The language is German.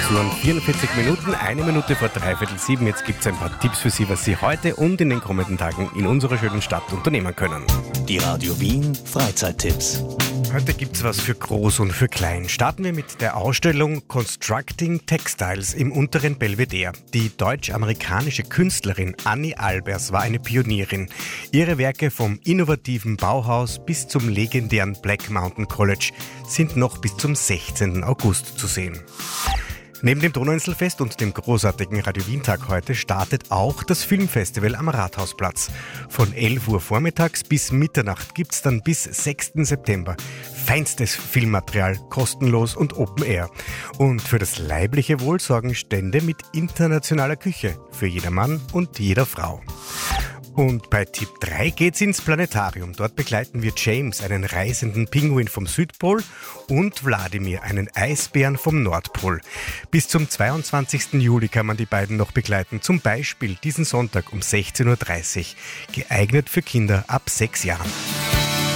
Uhr und 44 Minuten, 1 Minute vor 6:45. Jetzt gibt es ein paar Tipps für Sie, was Sie heute und in den kommenden Tagen in unserer schönen Stadt unternehmen können. Die Radio Wien Freizeittipps. Heute gibt es was für Groß und für Klein. Starten wir mit der Ausstellung Constructing Textiles im unteren Belvedere. Die deutsch-amerikanische Künstlerin Annie Albers war eine Pionierin. Ihre Werke vom innovativen Bauhaus bis zum legendären Black Mountain College sind noch bis zum 16. August zu sehen. Neben dem Donauinselfest und dem großartigen Radio Wien-Tag heute startet auch das Filmfestival am Rathausplatz. Von 11 Uhr vormittags bis Mitternacht gibt es dann bis 6. September feinstes Filmmaterial, kostenlos und Open Air. Und für das leibliche Wohl sorgen Stände mit internationaler Küche für jedermann und jeder Frau. Und bei Tipp 3 geht's ins Planetarium. Dort begleiten wir James, einen reisenden Pinguin vom Südpol, und Wladimir, einen Eisbären vom Nordpol. Bis zum 22. Juli kann man die beiden noch begleiten. Zum Beispiel diesen Sonntag um 16:30 Uhr. Geeignet für Kinder ab 6 Jahren.